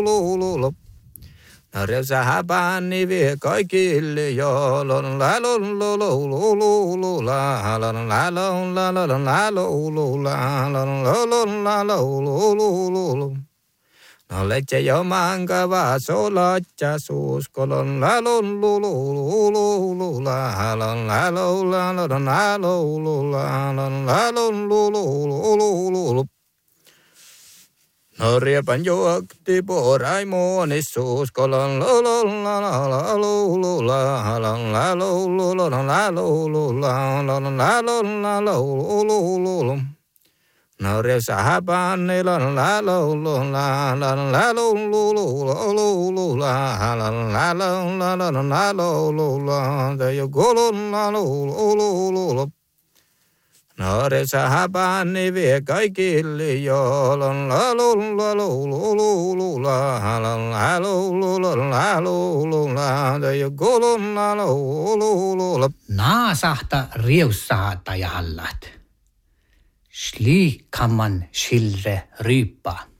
lu. Reusa häpäni vie kaikille joulun la lu la la la lu. No letse jo mankava solatja suuskolon la lu la. No riepan juokti poraimoni suuskolon no reusa häpäni no reusa häpäni vie kaikille joulun Naasahta riussahata ja hallat. Sli kamman silre ryyppaa.